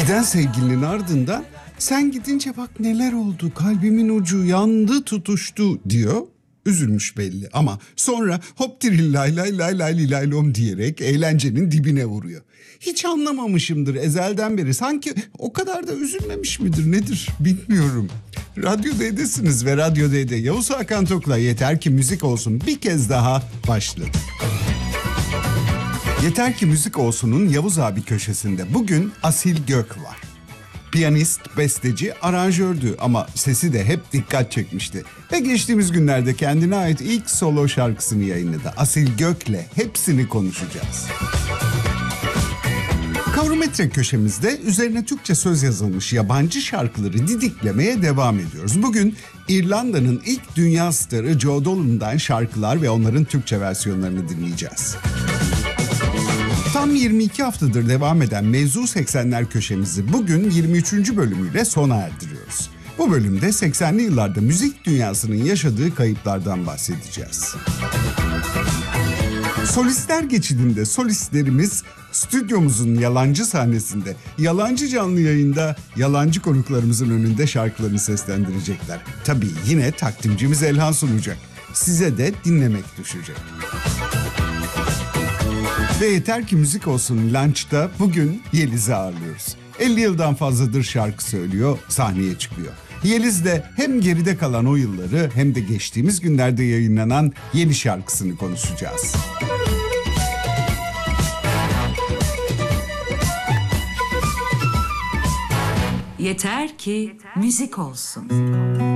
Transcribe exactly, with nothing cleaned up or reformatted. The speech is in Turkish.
Giden sevgilinin ardından sen gidince bak neler oldu, kalbimin ucu yandı tutuştu diyor. Üzülmüş belli ama sonra hop dirillay lay lay lay lay lom diyerek eğlencenin dibine vuruyor. Hiç anlamamışımdır ezelden beri, sanki o kadar da üzülmemiş midir nedir bilmiyorum. Radyo D'desiniz ve Radyo D'de Yavuz Hakan Tok'la Yeter Ki Müzik Olsun bir kez daha başladı. Yeter Ki Müzik Olsun'un Yavuz abi köşesinde bugün Asil Gök var. Piyanist, besteci, aranjördü ama sesi de hep dikkat çekmişti. Ve geçtiğimiz günlerde kendine ait ilk solo şarkısını yayınladı. Asil Gök'le hepsini konuşacağız. Kavrometre köşemizde üzerine Türkçe söz yazılmış yabancı şarkıları didiklemeye devam ediyoruz. Bugün İrlanda'nın ilk dünya starı Joe Dolan'dan şarkılar ve onların Türkçe versiyonlarını dinleyeceğiz. Tam yirmi iki haftadır devam eden Mevzu seksenler köşemizi bugün yirmi üçüncü bölümüyle sona erdiriyoruz. Bu bölümde seksenli yıllarda müzik dünyasının yaşadığı kayıplardan bahsedeceğiz. Solistler geçidinde solistlerimiz stüdyomuzun yalancı sahnesinde, yalancı canlı yayında, yalancı konuklarımızın önünde şarkılarını seslendirecekler. Tabii yine takdimcimiz Elhan sunacak. Size de dinlemek düşecek. Ve Yeter Ki Müzik Olsun Lunch'ta bugün Yeliz'i ağırlıyoruz. elli yıldan fazladır şarkı söylüyor, sahneye çıkıyor. Yeliz de hem geride kalan o yılları hem de geçtiğimiz günlerde yayınlanan yeni şarkısını konuşacağız. Yeter ki müzik olsun.